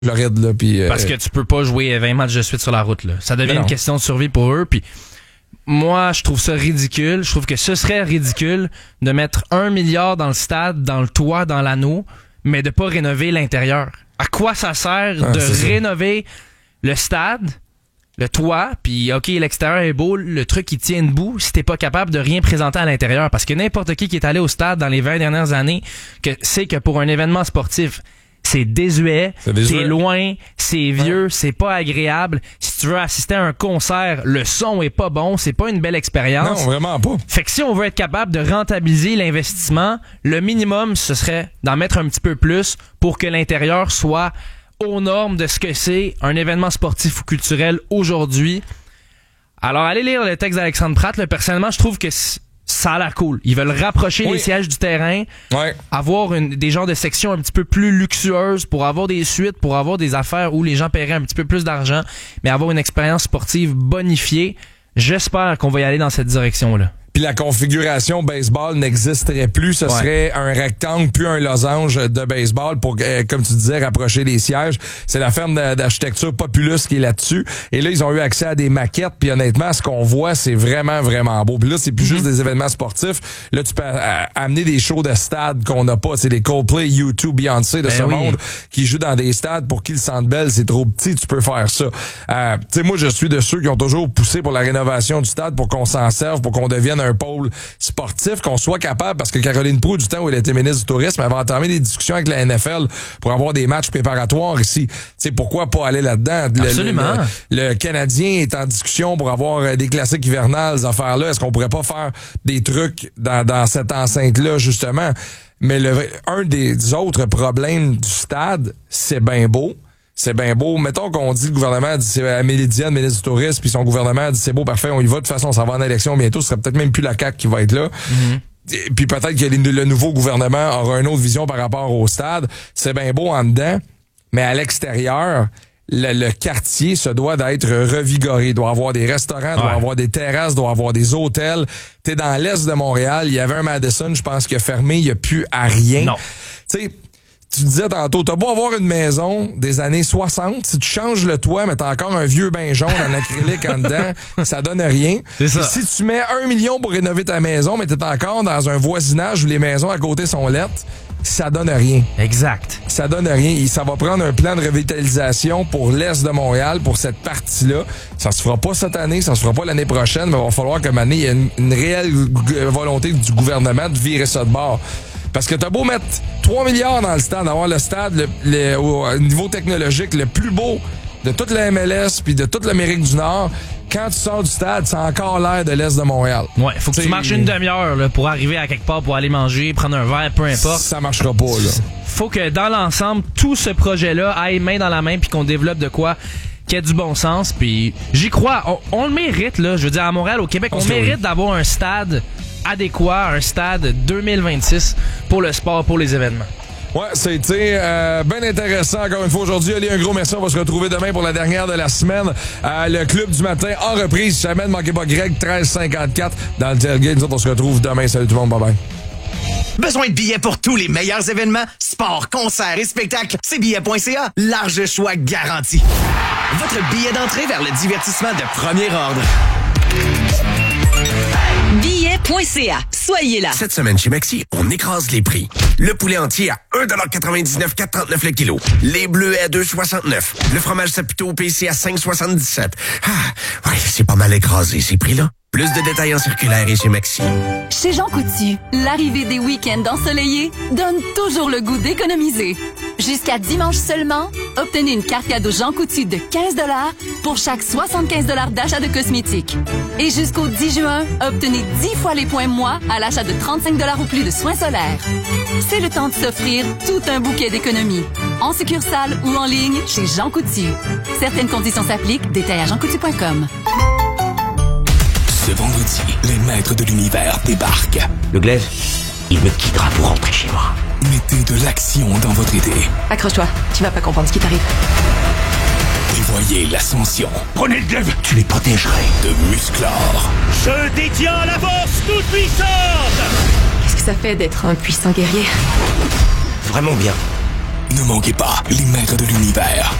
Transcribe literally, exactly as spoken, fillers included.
Floride, là, puis... Euh, Parce que tu peux pas jouer vingt matchs de suite sur la route, là. Ça devient une question de survie pour eux, puis moi, je trouve ça ridicule. Je trouve que ce serait ridicule de mettre un milliard dans le stade, dans le toit, dans l'anneau, mais de pas rénover l'intérieur. À quoi ça sert ah, de rénover ça. le stade, le toit, puis OK, l'extérieur est beau, le truc qui tient debout, si t'es pas capable de rien présenter à l'intérieur? Parce que n'importe qui qui est allé au stade dans les vingt dernières années que sait que pour un événement sportif, c'est désuet, c'est, c'est loin, c'est vieux, ouais. c'est pas agréable. Si tu veux assister à un concert, le son est pas bon, c'est pas une belle expérience. Non, vraiment pas. Fait que si on veut être capable de rentabiliser l'investissement, le minimum, ce serait d'en mettre un petit peu plus pour que l'intérieur soit aux normes de ce que c'est un événement sportif ou culturel aujourd'hui. Alors, allez lire le texte d'Alexandre Pratt. Là, personnellement, je trouve que ça a l'air cool. Ils veulent rapprocher oui. les sièges du terrain, ouais. avoir une, des genres de sections un petit peu plus luxueuses pour avoir des suites, pour avoir des affaires où les gens paieraient un petit peu plus d'argent, mais avoir une expérience sportive bonifiée. J'espère qu'on va y aller dans cette direction-là. Puis la configuration baseball n'existerait plus. Ce ouais. serait un rectangle puis un losange de baseball pour, euh, comme tu disais, rapprocher les sièges. C'est la firme d'architecture Populus qui est là-dessus. Et là, ils ont eu accès à des maquettes. Puis honnêtement, ce qu'on voit, c'est vraiment, vraiment beau. Puis là, c'est plus mm-hmm. juste des événements sportifs. Là, tu peux euh, amener des shows de stade qu'on n'a pas. C'est les Coldplay, U deux, Beyoncé de ben ce oui. monde qui jouent dans des stades pour qu'ils le sentent belle. C'est trop petit, tu peux faire ça. Euh, tu sais, moi, je suis de ceux qui ont toujours poussé pour la rénovation du stade pour qu'on s'en serve, pour qu'on devienne un pôle sportif, qu'on soit capable, parce que Caroline Proulx, du temps où elle était ministre du Tourisme, avait entamé des discussions avec la N F L pour avoir des matchs préparatoires ici. Tu sais, pourquoi pas aller là-dedans? Le, Absolument. Le, le, le Canadien est en discussion pour avoir des classiques hivernales, ces affaires-là. Est-ce qu'on pourrait pas faire des trucs dans, dans cette enceinte-là, justement? Mais le, un des autres problèmes du stade, c'est bien beau. C'est bien beau. Mettons qu'on dit, le gouvernement dit, c'est Amélie Diane, ministre du Tourisme, puis son gouvernement dit, c'est beau, parfait, on y va. De toute façon, ça va en élection bientôt. Ce serait peut-être même plus la C A Q qui va être là. Mm-hmm. Puis peut-être que le nouveau gouvernement aura une autre vision par rapport au stade. C'est bien beau en dedans, mais à l'extérieur, le, le quartier se doit d'être revigoré. Il doit avoir des restaurants, ouais. doit avoir des terrasses, doit avoir des hôtels. T'es dans l'est de Montréal, il y avait un Madison, je pense, qui a fermé, il n'y a plus à rien. Non. Tu sais, tu disais tantôt, t'as beau avoir une maison des années soixante, si tu changes le toit, mais t'as encore un vieux bain jaune en acrylique en dedans, ça donne rien. C'est ça. Si tu mets un million pour rénover ta maison, mais t'es encore dans un voisinage où les maisons à côté sont lettres, ça donne rien. Exact. Ça donne rien. Et ça va prendre un plan de revitalisation pour l'Est de Montréal, pour cette partie-là. Ça se fera pas cette année, ça se fera pas l'année prochaine, mais il va falloir qu'à un moment donné, il y ait une, une réelle volonté du gouvernement de virer ça de bord. Parce que t'as beau mettre trois milliards dans le stade, d'avoir le stade le, le, au niveau technologique le plus beau de toute la M L S puis de toute l'Amérique du Nord, quand tu sors du stade, c'est encore l'air de l'Est de Montréal. Ouais, faut que T'sais, tu marches une demi-heure là, pour arriver à quelque part, pour aller manger, prendre un verre, peu importe. Ça marchera pas, là. Faut que dans l'ensemble, tout ce projet-là aille main dans la main puis qu'on développe de quoi qui a du bon sens. Puis j'y crois. On, on le mérite, là. Je veux dire, à Montréal, au Québec, on, on mérite oui. d'avoir un stade adéquat, un stade deux mille vingt-six pour le sport, pour les événements. Ouais, c'était euh, bien intéressant encore une fois aujourd'hui. Allez, un gros merci. On va se retrouver demain pour la dernière de la semaine. Euh, le Club du matin en reprise. Jamais ne manquez pas Greg, treize cinquante-quatre dans le tailgate. Nous autres, on se retrouve demain. Salut tout le monde. Bye bye. Besoin de billets pour tous les meilleurs événements, sports, concerts et spectacles? C billets point C A. Large choix garanti. Votre billet d'entrée vers le divertissement de premier ordre. billets point C A. Soyez là. Cette semaine chez Maxi, on écrase les prix. Le poulet entier à un dollar quatre-vingt-dix-neuf, quatre trente-neuf le kilo. Les bleuets à deux soixante-neuf. Le fromage Saputo P C à cinq soixante-dix-sept. Ah, ouais, c'est pas mal écrasé ces prix-là. Plus de détails en circulaire et chez Maxi. Chez Jean Coutu, l'arrivée des week-ends ensoleillés donne toujours le goût d'économiser. Jusqu'à dimanche seulement, obtenez une carte cadeau Jean Coutu de quinze dollars pour chaque soixante-quinze dollars d'achat de cosmétiques. Et jusqu'au dix juin, obtenez dix fois les points moi à l'achat de trente-cinq dollars ou plus de soins solaires. C'est le temps de s'offrir tout un bouquet d'économies. En succursale ou en ligne chez Jean Coutu. Certaines conditions s'appliquent. Détails à jean coutu point com. Ce vendredi, les maîtres de l'univers débarquent. Le glaive, il me quittera pour rentrer chez moi. Mettez de l'action dans votre été. Accroche-toi, tu vas pas comprendre ce qui t'arrive. Et voyez l'ascension. Prenez le glaive, tu les protégerais. De Musclor. Je détiens la force toute puissante. Qu'est-ce que ça fait d'être un puissant guerrier? Vraiment bien. Ne manquez pas les maîtres de l'univers.